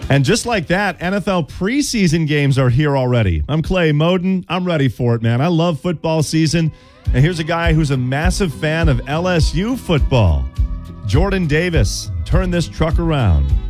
And just like that, NFL preseason games are here already. I'm Clay Moden. I'm ready for it, man. I love football season. And here's a guy who's a massive fan of LSU football. Jordan Davis. Turn this truck around.